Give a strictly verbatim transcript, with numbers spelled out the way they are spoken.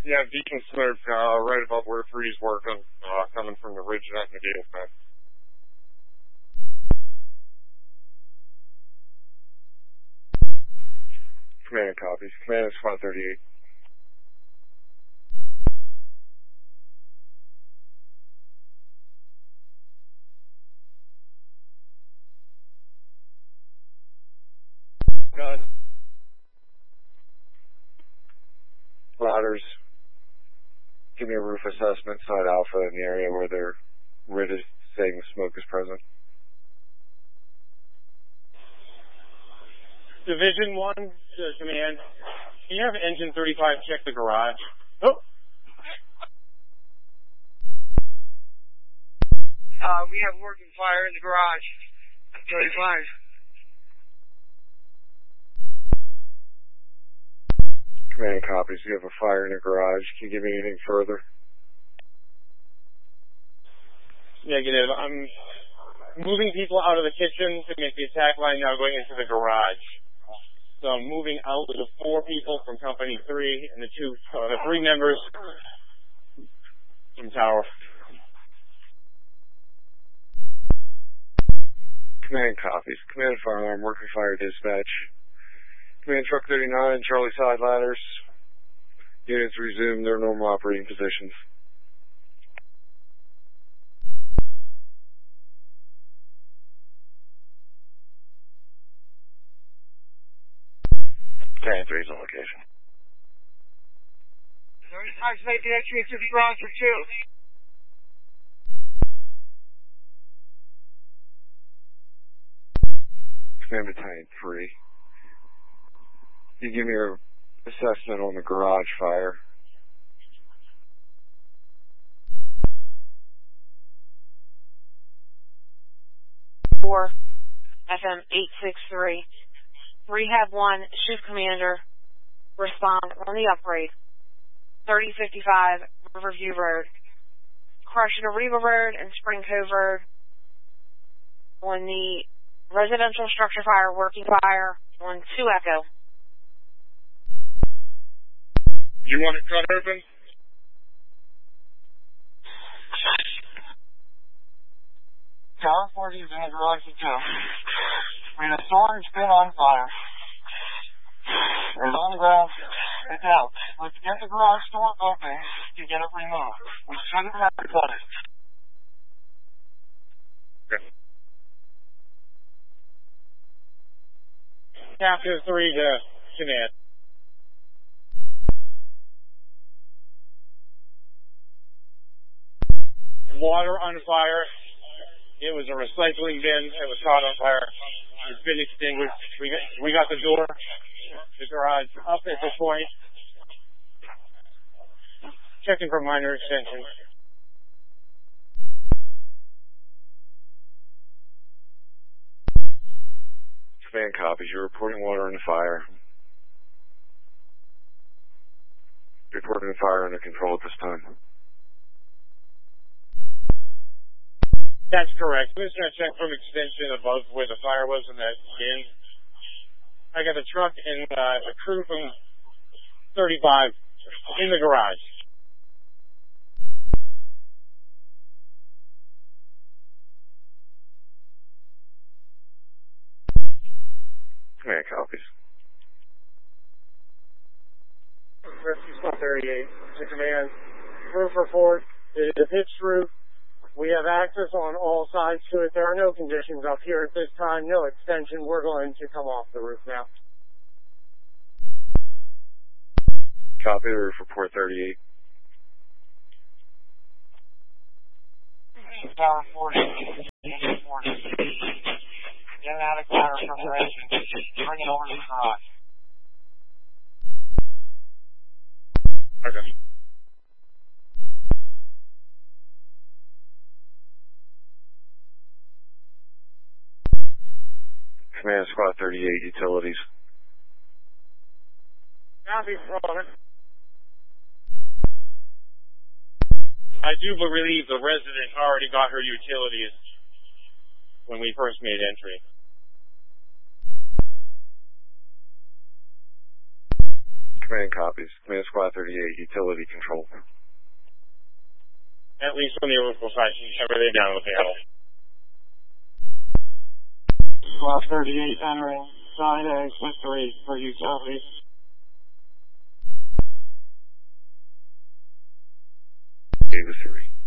Yeah, Deacon Smoke, uh, right above where three's working, uh, coming from the ridge at Miguel, man. Command copies. Command is Squad thirty-eight. Got it. Ladders. Give me a roof assessment, side alpha in the area where they're rid of saying smoke is present. Division one to command. Can you have engine thirty-five check the garage? Oh. Uh, we have working fire in the garage. thirty-five. Command copies. You have a fire in the garage. Can you give me anything further? Negative. I'm moving people out of the kitchen to make the attack line now going into the garage. So I'm moving out the four people from company three and the two, uh, the three members from tower. Command copies. Command firearm, working fire dispatch. Command truck thirty-nine, Charlie side ladders. Units resume their normal operating positions. Command three's on location. thirty-five's made the entry into the garage for two. Command battalion three. You give me your assessment on the garage fire. Four, F M eight six three. Rehab one, shift commander, respond on the upgrade. thirty fifty-five Riverview Road. Crushing Arriba Road and Spring Cove Road. On the residential structure fire, working fire on two Echo. You want it cut open? Tower forty is in the garage for two. We had a storage bin on fire. It's on the ground. It's out. Let's get the garage door open to get it removed. We shouldn't have to cut it. Okay. Captain three to command. Water on fire. It was a recycling bin. It was caught on fire. It's been extinguished. We got, we got the door, the garage up at this point. Checking for minor extensions. Command copies. You're reporting water in the fire. Reporting the fire under control at this time. That's correct. I'm just going to check from extension above where the fire was in that bin. I got the truck and uh, the crew from thirty-five in the garage. Command copies. Rescue Squad thirty-eight to command. Roof report. It is a pitched roof. We have access on all sides to it. There are no conditions up here at this time. No extension. We're going to come off the roof now. Copy the roof report thirty-eight. Tower forty. forty. Get out of fire from the engine. Bring it over to the garage. Okay. Command Squad thirty-eight, utilities. Copy from it. I do believe the resident already got her utilities when we first made entry. Command copies. Command Squad thirty-eight, utility control. At least on the overflow side, you can everything down with the handle. Squad thirty-eight entering side A, with three for utilities. Eight with three.